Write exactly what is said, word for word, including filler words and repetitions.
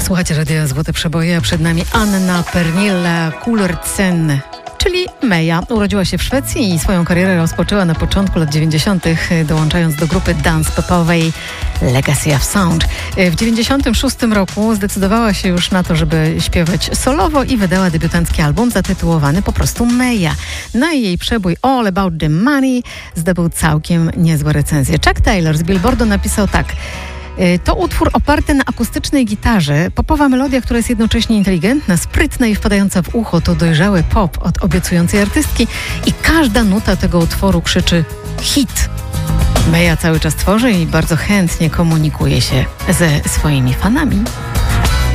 Słuchajcie radia Złote Przeboje, a przed nami Anna Pernilla Kullertsen, czyli Meja. Urodziła się w Szwecji i swoją karierę rozpoczęła na początku lat dziewięćdziesiątych, dołączając do grupy dance popowej Legacy of Sound. W dziewięćdziesiątym szóstym roku zdecydowała się już na to, żeby śpiewać solowo i wydała debiutancki album zatytułowany po prostu Meja. Na jej przebój All About the Money zdobył całkiem niezłe recenzje. Chuck Taylor z Billboardu napisał tak: to utwór oparty na akustycznej gitarze, popowa melodia, która jest jednocześnie inteligentna, sprytna i wpadająca w ucho. To dojrzały pop od obiecującej artystki i każda nuta tego utworu krzyczy hit. Meja cały czas tworzy i bardzo chętnie komunikuje się ze swoimi fanami.